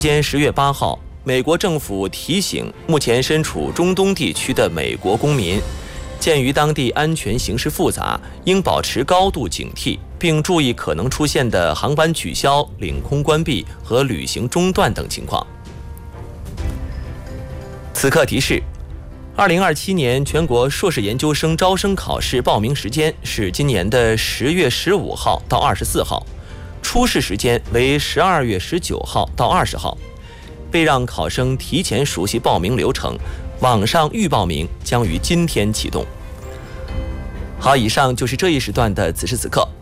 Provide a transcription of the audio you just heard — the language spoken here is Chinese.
间10月8号，美国政府提醒目前身处中东地区的美国公民，鉴于当地安全形势复杂，应保持高度警惕，并注意可能出现的航班取消、领空关闭和旅行中断等情况。此刻提示：2027年全国硕士研究生招生考试报名时间是今年的10月15号到24号。出试时间为12月19号到20号，为让考生提前熟悉报名流程，网上预报名将于今天启动。好，以上就是这一时段的此时此刻。